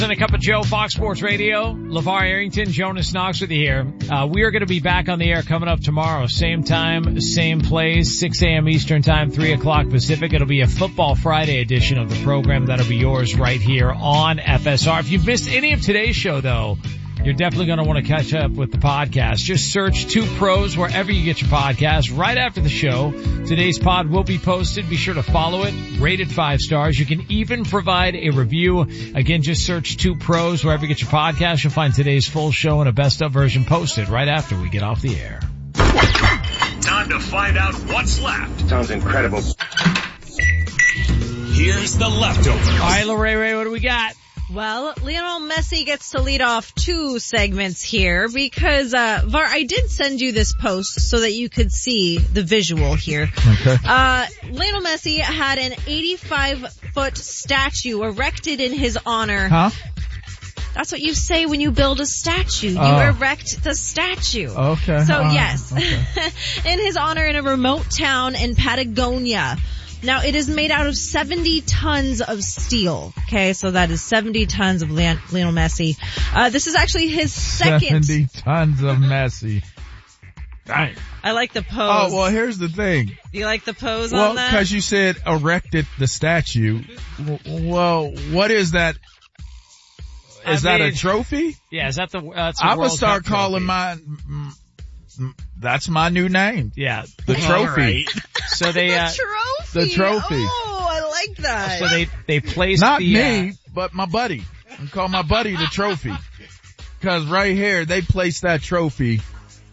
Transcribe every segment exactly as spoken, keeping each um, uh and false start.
And a cup of Joe, Fox Sports Radio. LeVar Arrington, Jonas Knox with you here. Uh, we are going to be back on the air coming up tomorrow. Same time, same place, six a.m. Eastern time, three o'clock Pacific. It'll be a Football Friday edition of the program. That'll be yours right here on F S R. If you've missed any of today's show, though, you're definitely going to want to catch up with the podcast. Just search Two Pros wherever you get your podcast. Right after the show, today's pod will be posted. Be sure to follow it. Rated five stars. You can even provide a review. Again, just search Two Pros wherever you get your podcast. You'll find today's full show and a best of version posted right after we get off the air. Time to find out what's left. Sounds incredible. Here's the leftovers. All right, Lorraine, Ray, what do we got? Well, Lionel Messi gets to lead off two segments here because, uh, Var, I did send you this post so that you could see the visual here. Okay. Uh, Lionel Messi had an eighty-five foot statue erected in his honor. Huh? That's what you say when you build a statue. You Oh. erect the statue. Okay. So, Uh, yes, okay. in his honor in a remote town in Patagonia. Now, it is made out of seventy tons of steel. Okay, so that is seventy tons of Leon- Lionel Messi. Uh, this is actually his second. seventy tons of Messi. Dang. I like the pose. Oh, well, here's the thing. Do you like the pose Well, on that? because you said erected the statue. W- Well, what is that? Is I that a mean- trophy? Yeah, is that the, uh, that's a I would World start Cup calling trophy. my, mm, mm, that's my new name. Yeah. The All trophy. right. So they, the uh, trophy. the trophy. Oh, I like that. so they, they placed Not the, me, uh, but my buddy. I call my buddy the trophy. Cause right here, they placed that trophy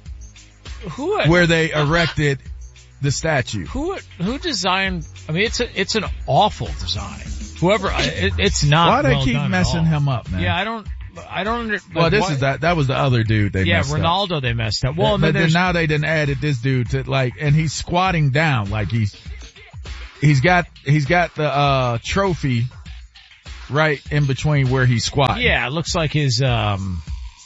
who, where they erected the statue. who, who designed, I mean, it's a, it's an awful design. Whoever, it, it's not Why they well keep done at messing all. him up, man? Yeah, I don't, I don't under, Well, like, this what- is that, that was the other dude they yeah, messed up. Ronaldo they messed up. Well, and but then then there's, now they done added this dude to like, and he's squatting down like he's, he's got, he's got the, uh, trophy right in between where he's squatting. yeah, it looks like his, um,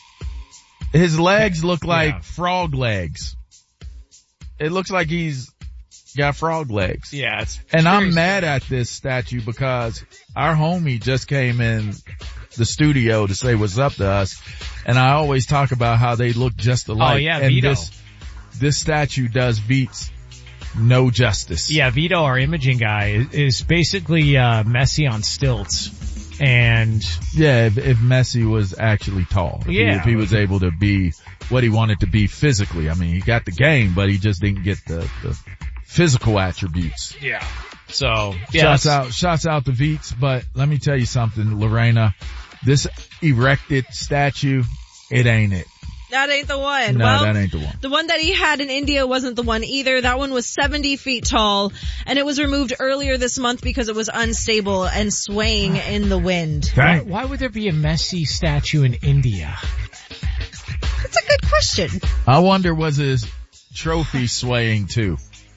His legs look like Yeah. frog legs. It looks like he's got frog legs. yeah, it's, And very I'm mad at this statue because our homie just came in the studio to say what's up to us. And I always talk about how they look just alike. Oh, yeah, and Vito. this, this statue does beats no justice. Yeah, Vito, our imaging guy, is, is basically, uh, Messi on stilts. And, Yeah, if, if Messi was actually tall. If he- Yeah. If he was able to be what he wanted to be physically. I mean, he got the game, but he just didn't get the, the physical attributes. yeah. So, yeah. Shouts that's- out, shouts out to Veets, but let me tell you something, Lorena. This erected statue, it ain't it. That ain't the one. No, well, that ain't the one. The one that he had in India wasn't the one either. That one was seventy feet tall, and it was removed earlier this month because it was unstable and swaying in the wind. Why, Dang. why would there be a Messi statue in India? That's a good question. I wonder was his trophy swaying too?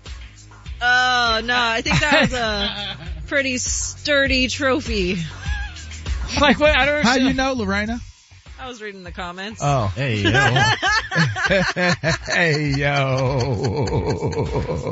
Oh, no, I think that was a pretty sturdy trophy. Like, what? I don't How understand. you know, Lorena? I was reading the comments. Oh. Hey, yo. Hey, yo.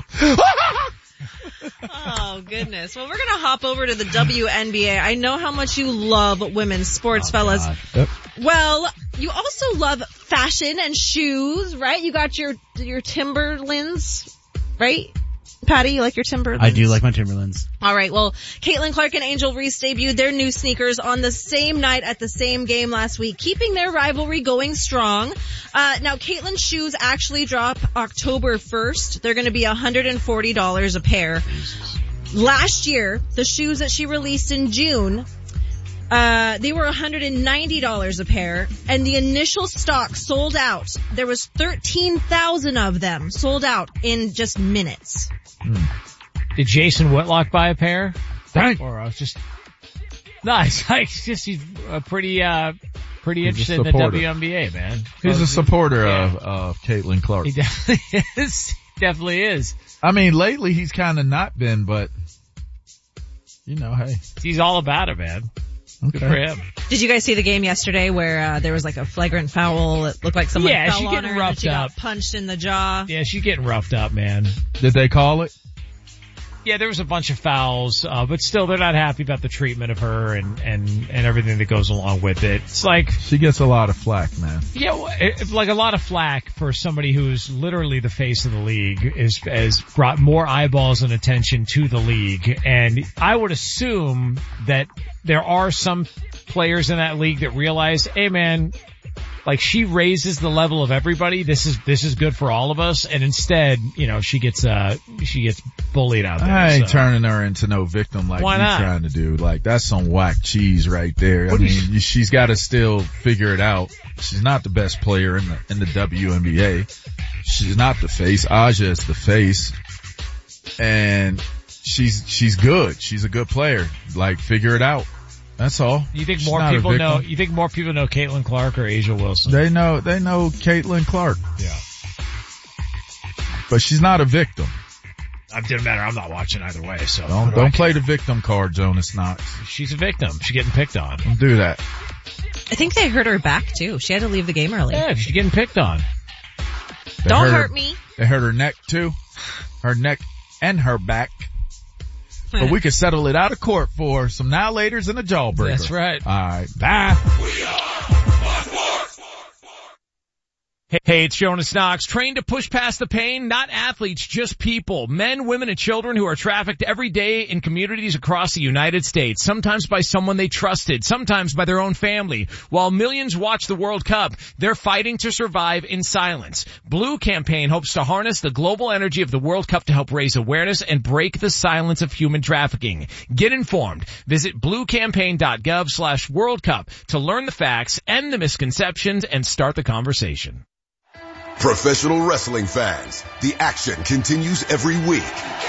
Oh, goodness. Well, we're going to hop over to the W N B A. I know how much you love women's sports, fellas. Yep. Well, you also love fashion and shoes, right? You got your your Timberlands, right? Patty, you like your Timberlands? I do like my Timberlands. All right. Well, Caitlin Clark and Angel Reese debuted their new sneakers on the same night at the same game last week, keeping their rivalry going strong. Uh, now, Caitlin's shoes actually drop October first. They're going to be one hundred forty dollars a pair. Last year, the shoes that she released in June, uh, they were one hundred ninety dollars a pair, and the initial stock sold out. There was thirteen thousand of them sold out in just minutes. Did Jason Whitlock buy a pair? Dang. Or I was just, no, it's like, it's just, he's uh, pretty, uh, pretty He's a interested in the supporter. W N B A, man. He's a supporter Yeah. of, of Caitlin Clark. He definitely is. He definitely is. I mean, lately he's kind of not been, but you know, hey. He's all about it, man. Good for him. Did you guys see the game yesterday where uh, there was like a flagrant foul? It looked like someone Yeah, fell she on getting her and roughed she up. got punched in the jaw. Yeah, she's getting roughed up, man. Did they call it? Yeah, there was a bunch of fouls, uh, but still they're not happy about the treatment of her and, and, and everything that goes along with it. It's like, she gets a lot of flack, man. Yeah, it, like a lot of flack for somebody who's literally the face of the league is, has brought more eyeballs and attention to the league. And I would assume that there are some players in that league that realize, hey man, like she raises the level of everybody. This is, this is good for all of us. And instead, you know, she gets, uh, she gets bullied out there. I ain't so. turning her into no victim like Why you not? trying to do. Like that's some whack cheese right there. What I mean, you, she's got to still figure it out. She's not the best player in the, in the W N B A. She's not the face. Aja is the face. And she's, she's good. She's a good player. Like figure it out. That's all. You think She's more not a people know, victim. you think more people know Caitlin Clark or A'ja Wilson? They know, they know Caitlin Clark. Yeah. But she's not a victim. It didn't matter. I'm not watching either way, so. Don't, what do I don't play care? the victim card, Jonas Knox. She's a victim. She's getting picked on. Don't do that. I think they hurt her back too. She had to leave the game early. Yeah, she's getting picked on. They Don't hurt hurt her, me. They hurt her neck too. Her neck and her back. But we could settle it out of court for some now-laters and a jawbreaker. That's right. All right. Bye. We are Sports. Hey, it's Jonas Knox. Trained to push past the pain? Not athletes, just people. Men, women, and children who are trafficked every day in communities across the United States. Sometimes by someone they trusted, sometimes by their own family. While millions watch the World Cup, they're fighting to survive in silence. Blue Campaign hopes to harness the global energy of the World Cup to help raise awareness and break the silence of human trafficking. Get informed. Visit bluecampaign.gov slash World Cup to learn the facts, end the misconceptions, and start the conversation. Professional wrestling fans, the action continues every week.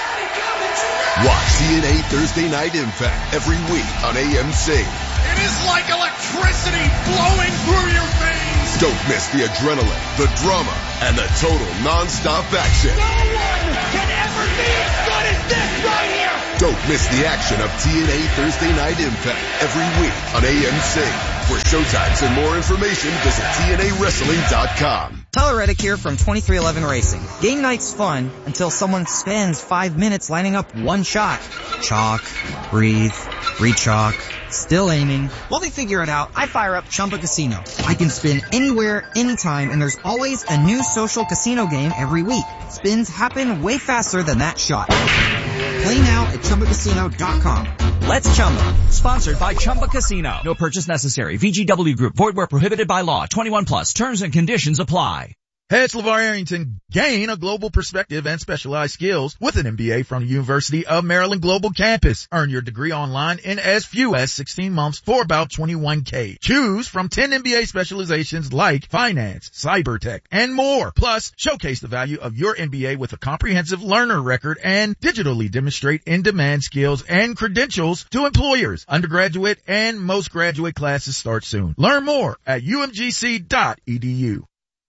Watch T N A Thursday Night Impact every week on A M C. It is like electricity flowing through your veins. Don't miss the adrenaline, the drama, and the total non-stop action. No one can ever be as good as this right here. Don't miss the action of T N A Thursday Night Impact every week on A M C. For showtimes and more information, visit T N A wrestling dot com. Tyler Reddick here from twenty-three eleven Racing. Game night's fun until someone spends five minutes lining up one shot. Chalk, breathe, re-chalk, still aiming. While they figure it out, I fire up Chumba Casino. I can spin anywhere, anytime, and there's always a new social casino game every week. Spins happen way faster than that shot. Play now at Chumba Casino dot com. Let's Chumba. Sponsored by Chumba Casino. No purchase necessary. V G W Group. Void where prohibited by law. twenty-one plus. Terms and conditions apply. Hey, it's LeVar Arrington. Gain a global perspective and specialized skills with an M B A from the University of Maryland Global Campus. Earn your degree online in as few as sixteen months for about twenty-one K. Choose from ten M B A specializations like finance, cyber tech, and more. Plus, showcase the value of your M B A with a comprehensive learner record and digitally demonstrate in-demand skills and credentials to employers. Undergraduate and most graduate classes start soon. Learn more at U M G C dot E D U.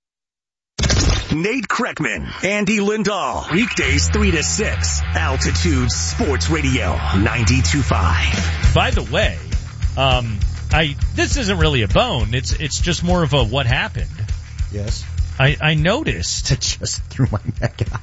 Nate Kreckman, Andy Lindahl. Weekdays three to six. Altitude Sports Radio ninety-two point five. By the way, um, I this isn't really a bone. It's it's just more of a what happened. Yes. I, I noticed. I just threw my neck out.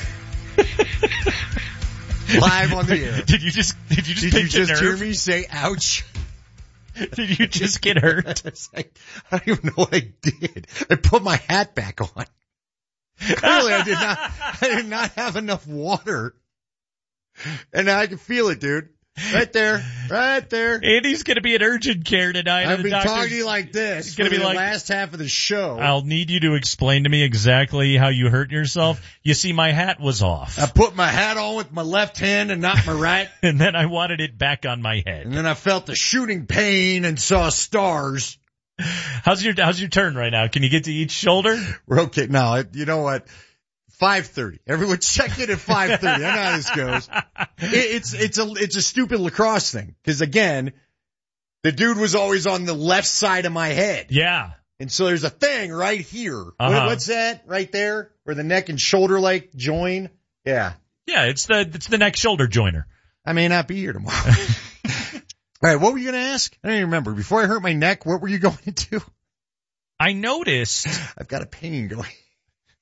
Live on the air. Did you just did you just Did you pinch a just hear nerve? me say ouch? Did you just get hurt? like, I don't even know what I did. I put my hat back on. Clearly I did not, I did not have enough water. And I can feel it, dude. Right there. Right there. Andy's gonna be in urgent care tonight. I've The been doctor's- talking to you like this It's for gonna be the like- last half of the show. I'll need you to explain to me exactly how you hurt yourself. You see, my hat was off. I put my hat on with my left hand and not my right. And then I wanted it back on my head. And then I felt the shooting pain and saw stars. How's your How's your turn right now? Can you get to each shoulder? We're okay. No, it- you know what? five thirty. Everyone check in at five thirty. I know how this goes. It, it's, it's a, it's a stupid lacrosse thing. Cause again, the dude was always on the left side of my head. Yeah. And so there's a thing right here. Uh-huh. What, what's that right there? Where the neck and shoulder like join? Yeah. Yeah, it's the it's the neck shoulder joiner. I may not be here tomorrow. All right. What were you going to ask? I don't even remember. Before I hurt my neck, what were you going to do? I noticed I've got a pain going.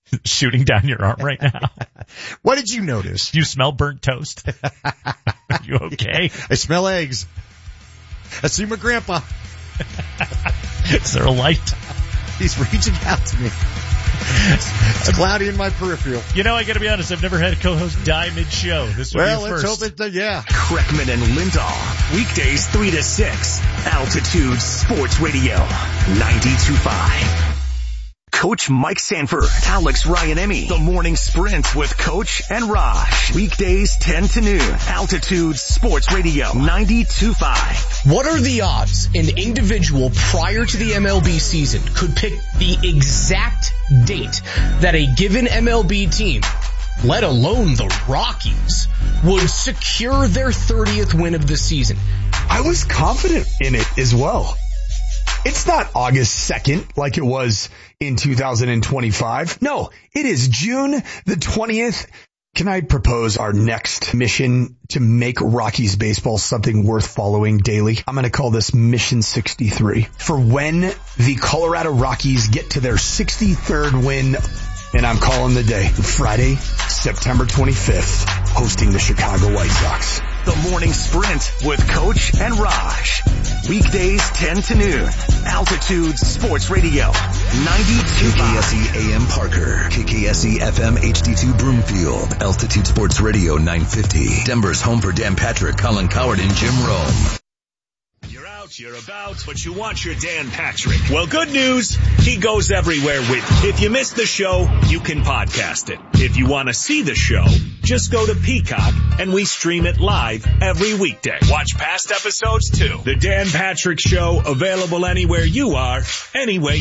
shooting down your arm right now. What did you notice? Do you smell burnt toast? Are you okay? I smell eggs. I see my grandpa. Is there a light? He's reaching out to me. It's cloudy in my peripheral. You know, I gotta be honest, I've never had a co-host die mid-show. This would well, be a let's first. hope it, uh, yeah. Kreckman and Lindahl. Weekdays three to six. Altitude Sports Radio. ninety-two point five. Coach Mike Sanford, Alex Ryan-Emmy, The Morning Sprint with Coach and Raj. Weekdays ten to noon. Altitude Sports Radio. ninety-two point five. What are the odds an individual prior to the M L B season could pick the exact date that a given M L B team, let alone the Rockies, would secure their thirtieth win of the season? I was confident in it as well. It's not August second like it was in two thousand twenty-five. No, it is June the twentieth. Can I propose our next mission to make Rockies baseball something worth following daily? I'm going to call this Mission sixty-three. For when the Colorado Rockies get to their sixty-third win, and I'm calling the day Friday, September twenty-fifth, hosting the Chicago White Sox. The Morning Sprint with Coach and Raj. Weekdays ten to noon. Altitude Sports Radio. ninety-two point five. K K S E A M Parker. K K S E F M H D two Broomfield. Altitude Sports Radio nine fifty. Denver's home for Dan Patrick, Colin Coward, and Jim Rome. You're out, you're about, but you want your Dan Patrick. Well, good news. He goes everywhere with you. If you missed the show, you can podcast it. If you want to see the show, just go to Peacock and we stream it live every weekday. Watch past episodes too. The Dan Patrick Show, available anywhere you are, anyway